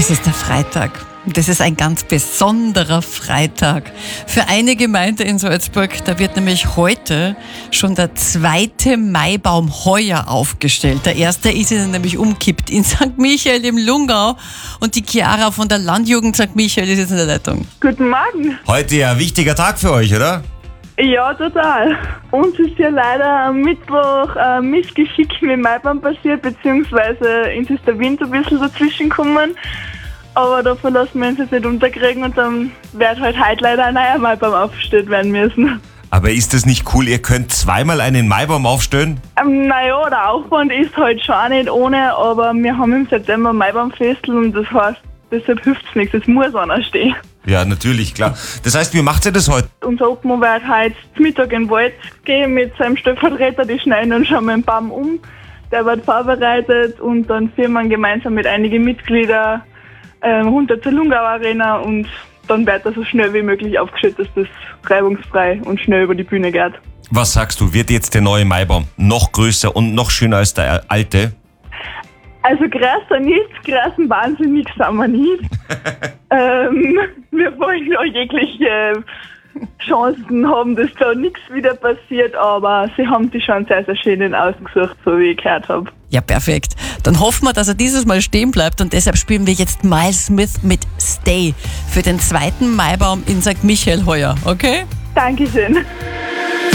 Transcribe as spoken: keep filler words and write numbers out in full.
Es ist der Freitag. Das ist ein ganz besonderer Freitag. Für eine Gemeinde in Salzburg, da wird nämlich heute schon der zweite Maibaum heuer aufgestellt. Der erste ist ihnen nämlich umkippt in Sankt Michael im Lungau. Und die Chiara von der Landjugend Sankt Michael ist jetzt in der Leitung. Guten Morgen. Heute ja ein wichtiger Tag für euch, oder? Ja, total. Uns ist ja leider am Mittwoch ein Missgeschick mit dem Maibaum passiert, beziehungsweise uns ist der Wind ein bisschen dazwischen gekommen. Aber davon lassen wir uns jetzt nicht unterkriegen und dann wird halt heute leider ein neuer Maibaum aufgestellt werden müssen. Aber ist das nicht cool, ihr könnt zweimal einen Maibaum aufstellen? Ähm, naja, der Aufwand ist halt schon auch nicht ohne, aber wir haben im September Maibaumfestel und das heißt, deshalb hilft es nichts, es muss einer stehen. Ja, natürlich, klar. Das heißt, wie macht ihr das heute? Unser Obmann wird heute zum Mittag in den Wald gehen mit seinem Stellvertreter, die schneiden dann schon mal den Baum um. Der wird vorbereitet und dann führen wir gemeinsam mit einigen Mitgliedern ähm, runter zur Lungau Arena und dann wird er so schnell wie möglich aufgestellt, dass das reibungsfrei und schnell über die Bühne geht. Was sagst du, wird jetzt der neue Maibaum noch größer und noch schöner als der alte? Also größer nicht, größer wahnsinnig sind wir nicht. ähm, wir wollen ja jegliche Chancen haben, dass da nichts wieder passiert, aber sie haben sich schon sehr, sehr schön ausgesucht, so wie ich gehört habe. Ja, perfekt. Dann hoffen wir, dass er dieses Mal stehen bleibt und deshalb spielen wir jetzt Miles Smith mit Stay für den zweiten Maibaum in Sankt Michael heuer, okay? Dankeschön.